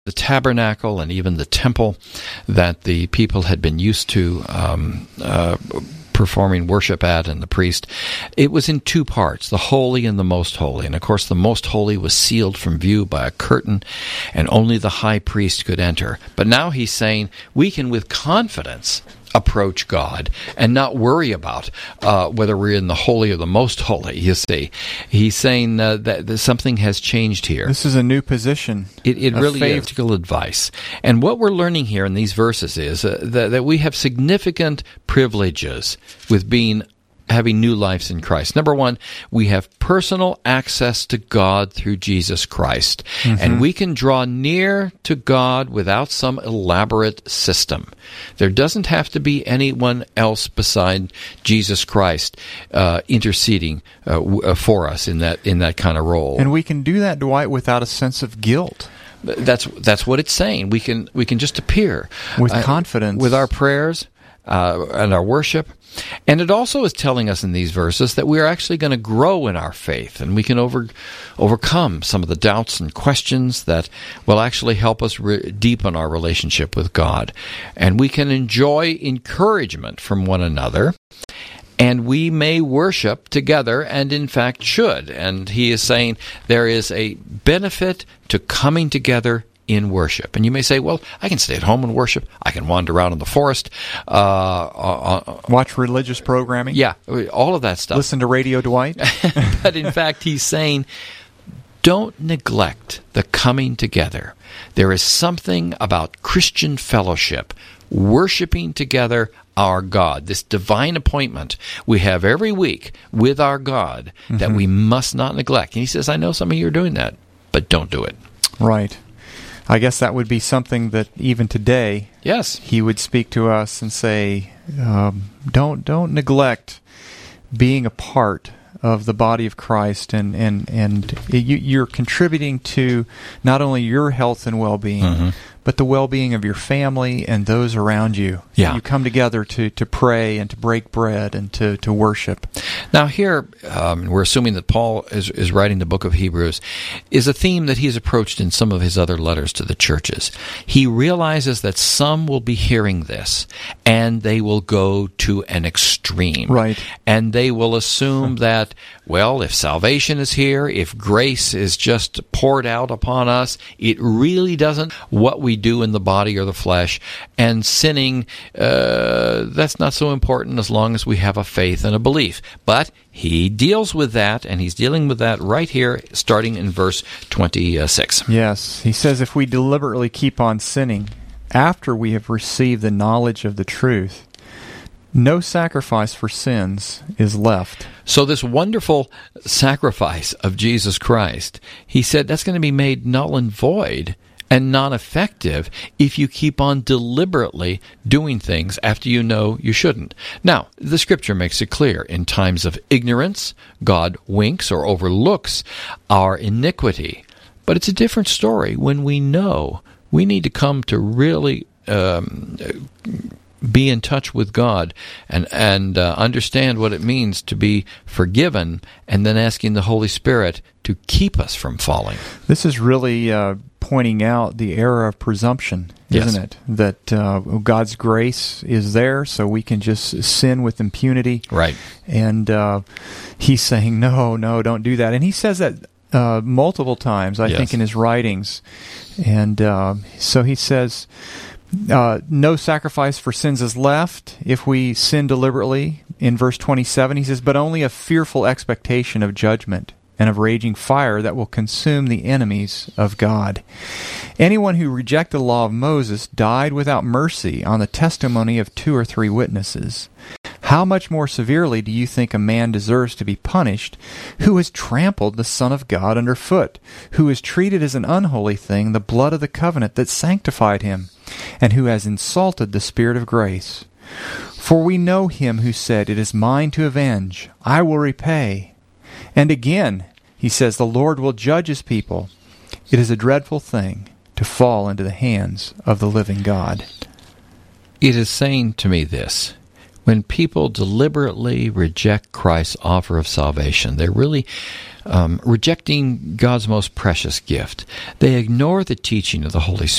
the tabernacle and even the temple that the people had been used to performing worship at, and the priest, it was in two parts, the holy and the most holy. And of course the most holy was sealed from view by a curtain, and only the high priest could enter. But now he's saying we can with confidence approach God and not worry about whether we're in the holy or the most holy, you see. He's saying that something has changed here. This is a new position. It really is practical advice. And what we're learning here in these verses is that we have significant privileges with having new lives in Christ. Number one, we have personal access to God through Jesus Christ. Mm-hmm. And we can draw near to God without some elaborate system. There doesn't have to be anyone else beside Jesus Christ interceding for us in that kind of role. And we can do that, Dwight, without a sense of guilt. That's what it's saying. We can just appear with confidence with our prayers and our worship. And it also is telling us in these verses that we are actually going to grow in our faith, and we can overcome some of the doubts and questions that will actually help us deepen our relationship with God. And we can enjoy encouragement from one another, and we may worship together, and in fact should. And he is saying there is a benefit to coming together in worship. And you may say, well, I can stay at home and worship. I can wander around in the forest. Watch religious programming. Yeah, all of that stuff. Listen to Radio Dwight. But in fact, he's saying, don't neglect the coming together. There is something about Christian fellowship, worshiping together our God, this divine appointment we have every week with our God that we must not neglect. And he says, I know some of you are doing that, but don't do it. Right. I guess that would be something that even today, yes, he would speak to us and say, don't neglect being a part of the body of Christ, and you're contributing to not only your health and well-being, but the well-being of your family and those around you. Yeah. You come together to pray and to break bread and to worship. Now here, we're assuming that Paul is writing the book of Hebrews, is a theme that he's approached in some of his other letters to the churches. He realizes that some will be hearing this, and they will go to an extreme. Right. And they will assume that, well, if salvation is here, if grace is just poured out upon us, it really doesn't what we do in the body or the flesh, and sinning, that's not so important as long as we have a faith and a belief. But he deals with that, and he's dealing with that right here, starting in verse 26. Yes, he says, if we deliberately keep on sinning after we have received the knowledge of the truth, no sacrifice for sins is left. So this wonderful sacrifice of Jesus Christ, he said that's going to be made null and void and non-effective if you keep on deliberately doing things after you know you shouldn't. Now, the Scripture makes it clear, in times of ignorance, God winks or overlooks our iniquity. But it's a different story when we know we need to come to really be in touch with God and understand what it means to be forgiven, and then asking the Holy Spirit to keep us from falling. This is really pointing out the error of presumption, isn't it? That God's grace is there, so we can just sin with impunity. Right. And he's saying, no, don't do that. And he says that multiple times, I think, in his writings. And so he says, no sacrifice for sins is left if we sin deliberately. In verse 27, he says, but only a fearful expectation of judgment and of raging fire that will consume the enemies of God. Anyone who rejected the law of Moses died without mercy on the testimony of 2 or 3 witnesses. How much more severely do you think a man deserves to be punished who has trampled the Son of God underfoot, who has treated as an unholy thing the blood of the covenant that sanctified him, and who has insulted the Spirit of grace? For we know him who said, it is mine to avenge, I will repay. And again, he says, the Lord will judge his people. It is a dreadful thing to fall into the hands of the living God. It is saying to me this: when people deliberately reject Christ's offer of salvation, they're really rejecting God's most precious gift. They ignore the teaching of the Holy